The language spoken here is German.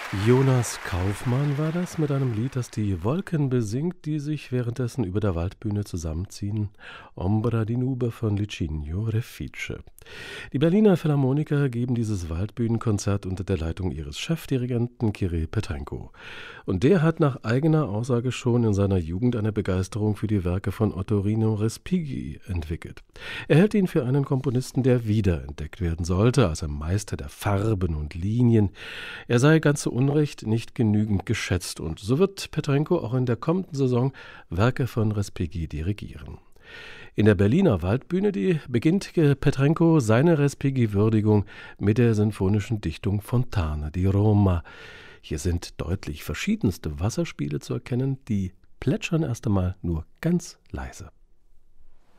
Jonas Kaufmann war das mit einem Lied, das die Wolken besingt, die sich währenddessen über der Waldbühne zusammenziehen. Ombra di nube von Licinio Refice. Die Berliner Philharmoniker geben dieses Waldbühnenkonzert unter der Leitung ihres Chefdirigenten Kirill Petrenko. Und der hat nach eigener Aussage schon in seiner Jugend eine Begeisterung für die Werke von Ottorino Respighi entwickelt. Er hält ihn für einen Komponisten, der wiederentdeckt werden sollte, als ein Meister der Farben und Linien. Er sei ganz zu Unrecht nicht genügend geschätzt, und so wird Petrenko auch in der kommenden Saison Werke von Respighi dirigieren. In der Berliner Waldbühne beginnt Petrenko seine Respighi-Würdigung mit der sinfonischen Dichtung Fontane di Roma. Hier sind deutlich verschiedenste Wasserspiele zu erkennen, die plätschern erst einmal nur ganz leise.